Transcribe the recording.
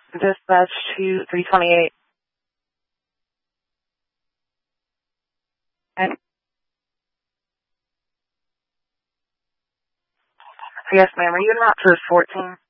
Dispatch to 328. Okay. Yes, ma'am. Are you in route for 14?